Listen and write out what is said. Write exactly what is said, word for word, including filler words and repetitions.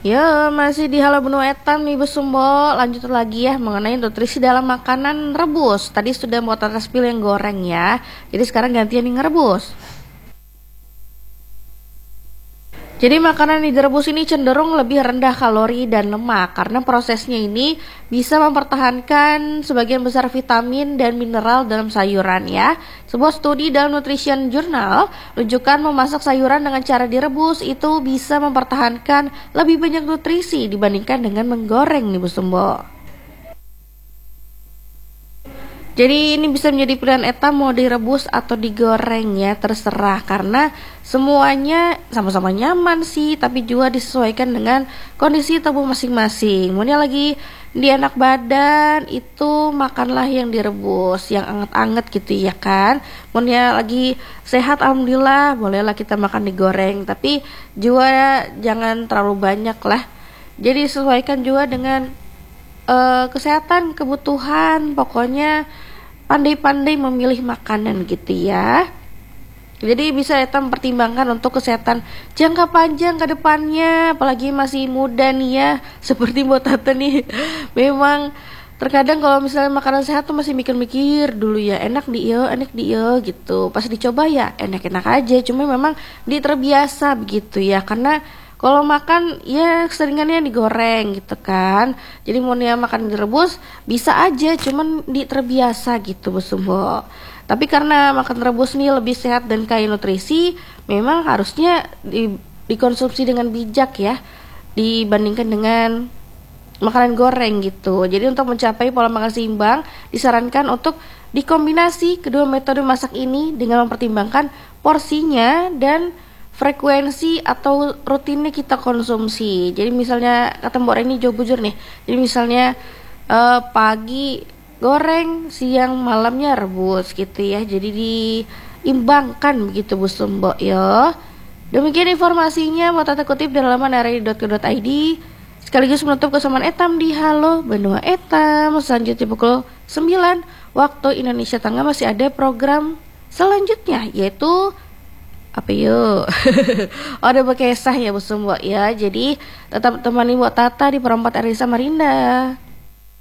Ya, masih di Halo Benua Etam nih Besumbo. Lanjut lagi ya mengenai nutrisi dalam makanan rebus. Tadi sudah mau atas pilih yang goreng ya. Jadi sekarang gantian yang ngerebus. Jadi makanan yang direbus ini cenderung lebih rendah kalori dan lemak karena prosesnya ini bisa mempertahankan sebagian besar vitamin dan mineral dalam sayuran ya. Sebuah studi dalam Nutrition Journal menunjukkan memasak sayuran dengan cara direbus itu bisa mempertahankan lebih banyak nutrisi dibandingkan dengan menggoreng nih Bu Sumbo. Jadi ini bisa menjadi pilihan Eta mau direbus atau digoreng ya, terserah karena semuanya sama-sama nyaman sih, tapi juga disesuaikan dengan kondisi tubuh masing-masing. Maunya lagi di enak badan itu makanlah yang direbus, yang anget-anget gitu ya kan. Maunya lagi sehat alhamdulillah, bolehlah kita makan digoreng, tapi juga jangan terlalu banyak lah. Jadi sesuaikan juga dengan uh, kesehatan, kebutuhan, pokoknya pandai-pandai memilih makanan gitu ya. Jadi bisa kita mempertimbangkan untuk kesehatan jangka panjang ke depannya, apalagi masih muda nih ya, seperti buat Tata nih. Memang terkadang kalau misalnya makanan sehat tuh masih mikir-mikir dulu ya, enak di iya, enak di iya gitu. Pas dicoba ya enak-enak aja, cuma memang di terbiasa begitu ya, karena kalau makan ya seringannya digoreng gitu kan. Jadi mau nih makan direbus bisa aja, cuman di terbiasa gitu Bu Sumbo. Tapi karena makan rebus nih lebih sehat dan kaya nutrisi, memang harusnya di, dikonsumsi dengan bijak ya, dibandingkan dengan makanan goreng gitu. Jadi untuk mencapai pola makan seimbang, disarankan untuk dikombinasi kedua metode masak ini dengan mempertimbangkan porsinya dan frekuensi atau rutinnya kita konsumsi. Jadi misalnya kata Mbak Reni jauh bujur nih. Jadi misalnya uh, pagi goreng, siang malamnya rebus gitu ya. Jadi diimbangkan begitu Bu Sumbo ya. Demikian informasinya, mau tata kutip dari laman r i dot co dot i d. Sekaligus menutup kesamaan Etam di Halo Benua Etam. Selanjutnya pukul sembilan waktu Indonesia Tengah masih ada program selanjutnya, yaitu apa yuk? Oh, ada berkesah ya Bu Sumbo ya. Jadi tetap temani buat Tata di Perempat Arisa Marinda.